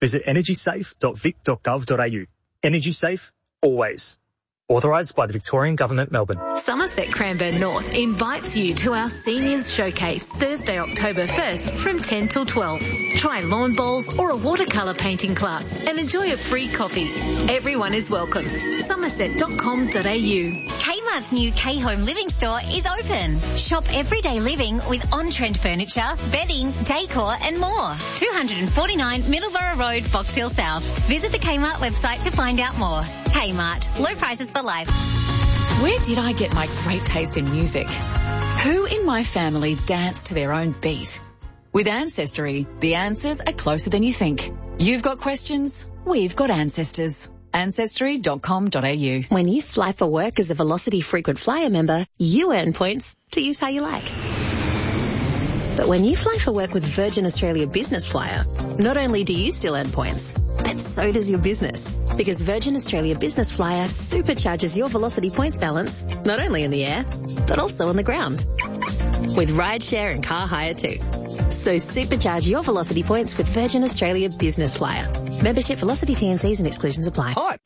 Visit energysafe.vic.gov.au. Energy safe, always. Authorised by the Victorian Government, Melbourne. Somerset Cranbourne North invites you to our Seniors Showcase Thursday, October 1st from 10 till 12. Try lawn bowls or a watercolour painting class and enjoy a free coffee. Everyone is welcome. Somerset.com.au. Kmart's new K-Home Living store is open. Shop everyday living with on-trend furniture, bedding, decor and more. 249 Middleborough Road, Fox Hill South. Visit the Kmart website to find out more. Kmart, low prices for life. Where did I get my great taste in music? Who in my family danced to their own beat? With Ancestry, the answers are closer than you think. You've got questions, we've got ancestors. Ancestry.com.au. When you fly for work as a Velocity frequent flyer member, you earn points to use how you like. But when you fly for work with Virgin Australia Business Flyer, not only do you still earn points, but so does your business. Because Virgin Australia Business Flyer supercharges your Velocity points balance, not only in the air, but also on the ground. With rideshare and car hire too. So supercharge your Velocity points with Virgin Australia Business Flyer. Membership, Velocity T&Cs and exclusions apply. Hype.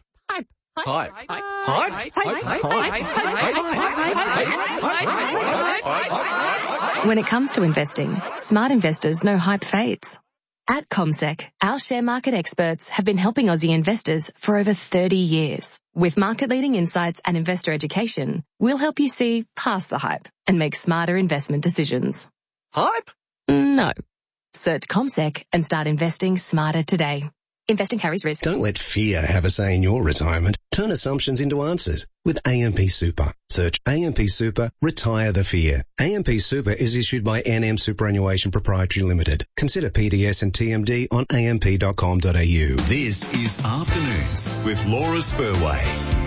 When it comes to investing, smart investors know hype fades. At CommSec, our share market experts have been helping Aussie investors for over 30 years. With market-leading insights and investor education, we'll help you see past the hype and make smarter investment decisions. Hype? No. Search CommSec and start investing smarter today. Investing carries risk. Don't let fear have a say in your retirement. Turn assumptions into answers with AMP Super. Search AMP Super, retire the fear. AMP Super is issued by NM Superannuation Proprietary Limited. Consider PDS and TMD on amp.com.au. This is Afternoons with Laura Spurway.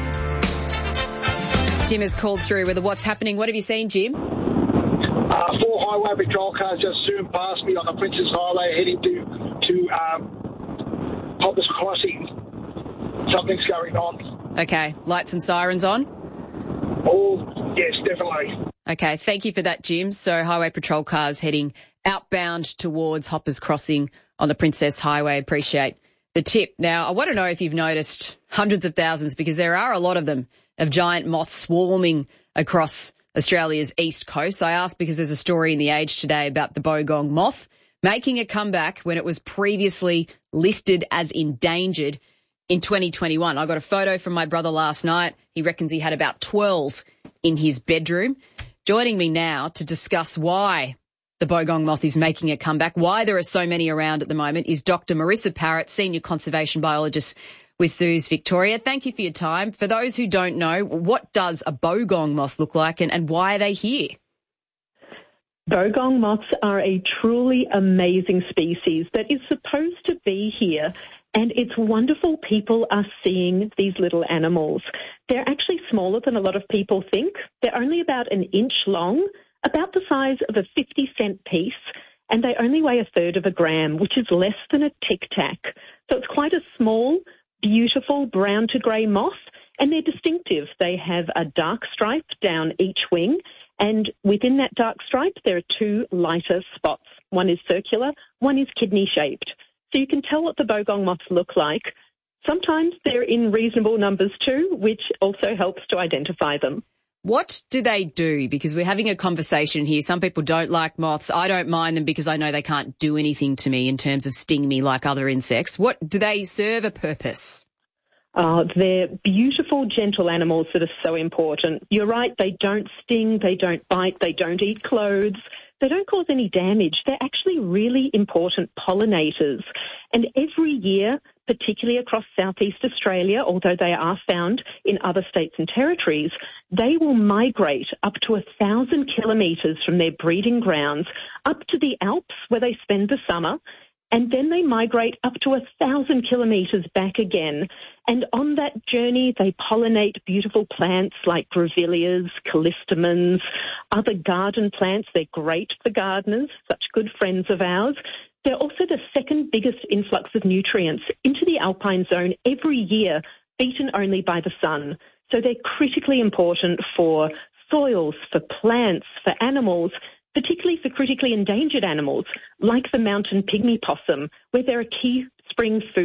Jim has called through with a what's happening. What have you seen, Jim? 4 highway patrol cars just zoomed past me on the Princess Highway heading to Hoppers Crossing. Something's going on. Okay, lights and sirens on? Oh, yes, definitely. Okay, thank you for that, Jim. So highway patrol cars heading outbound towards Hoppers Crossing on the Princess Highway. Appreciate the tip. Now, I want to know if you've noticed hundreds of thousands, because there are a lot of them, of giant moths swarming across Australia's east coast. I asked because there's a story in The Age today about the bogong moth making a comeback when it was previously listed as endangered in 2021. I got a photo from my brother last night. He reckons he had about 12 in his bedroom. Joining me now to discuss why the bogong moth is making a comeback, why there are so many around at the moment, is Dr. Marissa Parrott, Senior Conservation Biologist with Zoos Victoria. Thank you for your time. For those who don't know, what does a bogong moth look like and why are they here? Bogong moths are a truly amazing species that is supposed to be here, and it's wonderful people are seeing these little animals. They're actually smaller than a lot of people think. They're only about an inch long, about the size of a 50-cent piece, and they only weigh 1/3 of a gram, which is less than a Tic Tac. So it's quite a small, beautiful brown to grey moth, and they're distinctive. They have a dark stripe down each wing, and within that dark stripe, there are 2 lighter spots. One is circular, one is kidney-shaped. So you can tell what the bogong moths look like. Sometimes they're in reasonable numbers too, which also helps to identify them. What do they do? Because we're having a conversation here. Some people don't like moths. I don't mind them because I know they can't do anything to me in terms of sting me like other insects. What do they serve a purpose? They're beautiful, gentle animals that are so important. You're right, they don't sting, they don't bite, they don't eat clothes, they don't cause any damage. They're actually really important pollinators. And every year, particularly across Southeast Australia, although they are found in other states and territories, they will migrate up to 1,000 kilometres from their breeding grounds up to the Alps where they spend the summer. And then they migrate up to 1,000 kilometres back again. And on that journey, they pollinate beautiful plants like grevilleas, callistemons, other garden plants. They're great for gardeners, such good friends of ours. They're also the second biggest influx of nutrients into the alpine zone every year, beaten only by the sun. So they're critically important for soils, for plants, for animals, particularly for critically endangered animals like the mountain pygmy possum, where they're a key spring food